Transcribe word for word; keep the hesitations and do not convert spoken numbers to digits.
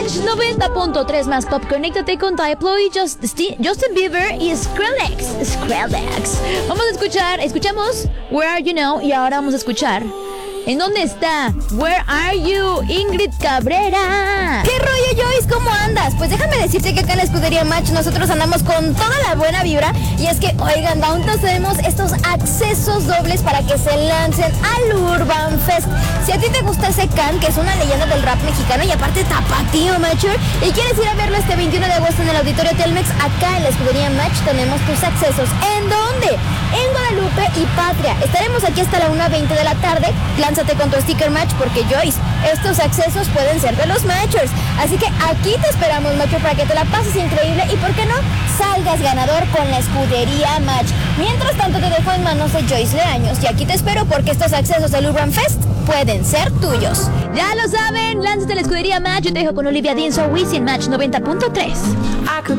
Match noventa punto tres más pop. Conéctate con Diplo y Justin, Justin Bieber y Skrillex. Skrillex. Vamos a escuchar, escuchamos Where Are You Now y ahora vamos a escuchar ¿En dónde está? Where Are You, Ingrid Cabrera. ¿Qué rollo, Joyce? ¿Cómo andas? Pues déjame decirte que acá en la Escudería Match nosotros andamos con toda la buena vibra. Y es que, oigan, aún tenemos estos accesos dobles para que se lancen al Urban Fest. Si a ti te gusta ese Can, que es una leyenda del rap mexicano y aparte tapatío, macho, y quieres ir a verlo este veintiuno de agosto en el Auditorio Telmex, acá en la Escudería Match tenemos tus accesos. ¿En dónde? En Guadalupe y Patria. Estaremos aquí hasta la una veinte de la tarde. Lánzate con tu sticker Match porque, Joyce, estos accesos pueden ser de los Matchers. Así que aquí te esperamos, macho, para que te la pases increíble y, ¿por qué no?, salgas ganador con la Escudería Match. Mientras tanto, te dejo en manos de Joyce Leaños y aquí te espero porque estos accesos del Urban Fest pueden ser tuyos. Ya lo saben, lánzate a la Escudería Match. Yo te dejo con Olivia Dean, So Wisin, Match noventa punto tres.